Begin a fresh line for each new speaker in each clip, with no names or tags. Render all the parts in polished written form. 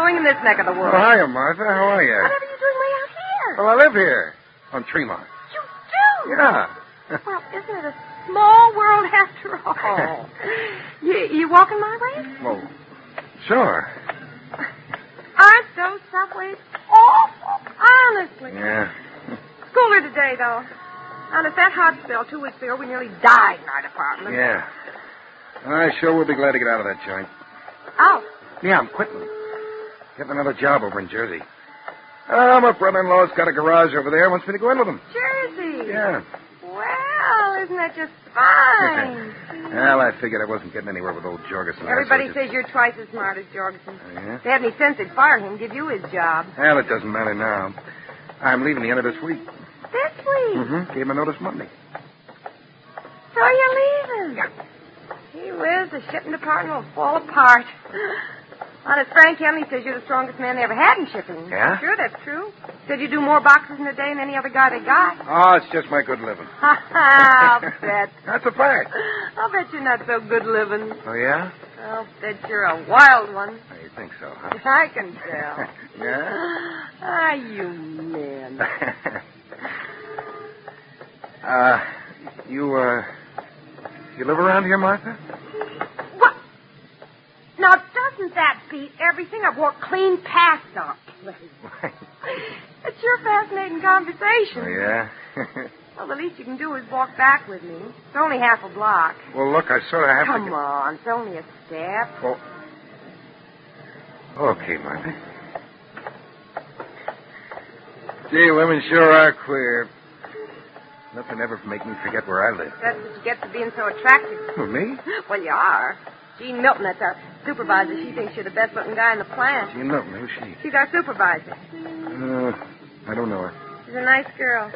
doing in this neck of the woods?
Oh, hiya, Martha. How are you?
Whatever are you doing way out here?
Well, I live here on Tremont.
You do?
Yeah.
Well, isn't it a small world after all? you walking my way?
Well, sure.
Aren't those subways awful? Honestly.
Yeah.
Cooler today, though. Honest, that hot spell 2 weeks ago, we nearly died in our department.
Yeah. I sure would be glad to get out of that joint.
Oh.
Yeah, I'm quitting. Getting another job over in Jersey. My brother-in-law's got a garage over there. Wants me to go in with him.
Jersey?
Yeah.
Well, isn't that just fine?
Well, I figured I wasn't getting anywhere with old Jorgensen.
Everybody says you're twice as smart as Jorgensen.
Oh, yeah?
If they had any sense, they'd fire him, give you his job.
Well, it doesn't matter now. I'm leaving the end of this week.
This week?
Mm-hmm. Gave him a notice Monday.
So you're leaving?
Yeah.
Gee whiz, the shipping department will fall apart. Honest, Frank Henley says you're the strongest man they ever had in shipping.
Yeah?
Sure, that's true. Said you do more boxes in a day than any other guy they got.
Oh, it's just my good living.
I'll bet.
That's a fact.
I'll bet you're not so good living.
Oh, yeah?
I'll bet you're a wild one.
Oh, you think so, huh?
I can tell.
Yeah?
Ah, you men.
You live around here, Martha?
What? Now, doesn't that beat everything? I've walked clean past our place. It's your fascinating conversation.
Oh, yeah?
Well, the least you can do is walk back with me. It's only half a block.
Well, look, I sort of have
Come
to...
on, it's only a step.
Well, okay, Martha. Gee, women sure are queer. Nothing ever make me forget where I live.
That's what you get for being so attractive.
Who, me?
Well, you are. Jean Milton, that's our supervisor. She thinks you're the best-looking guy in the plant.
Jean Milton, who's she?
She's our supervisor.
I don't know her.
She's a nice girl.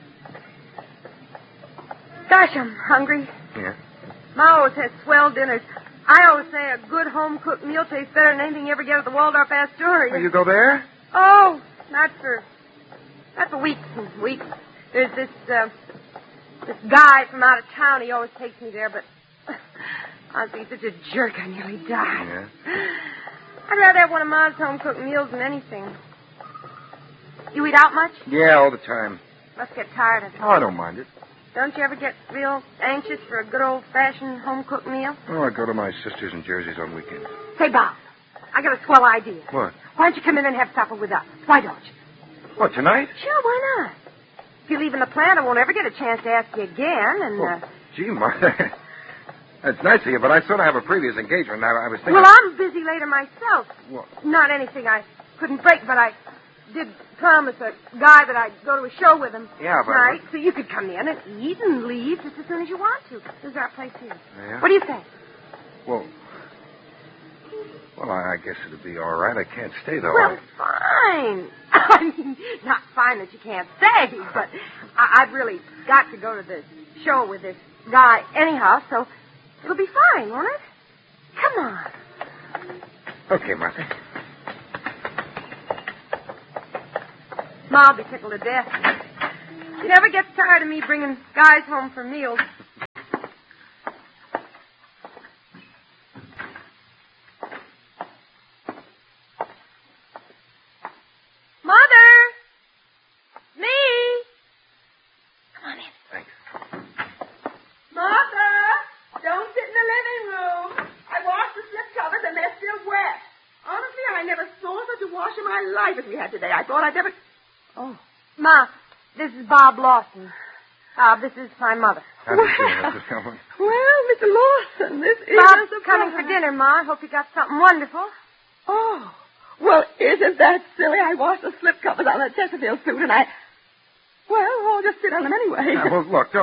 Gosh, I'm hungry.
Yeah?
Ma always has swell dinners. I always say a good home-cooked meal tastes better than anything you ever get at the Waldorf Astoria.
Oh, you go there?
Oh, not for weeks and weeks. There's this guy from out of town. He always takes me there, but honestly, he's such a jerk, I nearly died.
Yeah?
I'd rather have one of Ma's home-cooked meals than anything. You eat out much?
Yeah, all the time.
Must get tired of it.
Oh, I don't mind it.
Don't you ever get real anxious for a good old-fashioned home-cooked meal?
Oh, I go to my sister's in Jersey's on weekends.
Say, Bob, I got a swell idea.
What?
Why don't you come in and have supper with us? Why don't you?
What, tonight?
Sure, why not? If you leave in the plant, I won't ever get a chance to ask you again, and...
Well, gee, Martha, that's nice of you, but I sort of have a previous engagement. I was thinking...
Well, I'm busy later myself.
What?
Not anything I couldn't break, but I did promise a guy that I'd go to a show with him
Yeah, but...
tonight, so you could come in and eat and leave just as soon as you want to. There's our place here.
Yeah?
What do you think?
Well, I guess it'd be all right. I can't stay, though.
Well, fine. I mean, not fine that you can't stay, but I've really got to go to the show with this guy anyhow, so it'll be fine, won't it? Come on.
Okay, Martha.
Ma'll be tickled to death. She never gets tired of me bringing guys home for meals. Mother! Me! Come on in.
Thanks.
Martha, don't sit in the living room. I washed the slip covers and they're still wet. Honestly, I never saw such a wash in my life as we had today. I thought I'd never...
Oh. Ma, this is Bob Lawson. This is my mother.
How do you do, Mrs. Cumberland?
Well, Mr. Lawson, this is
Bob's
a surprise.
coming for dinner, Ma. I hope you got something wonderful.
Oh, well, isn't that silly? I washed the slip covers on the Chesterfield suit and I... Well, I'll just sit on them anyway.
Well, look,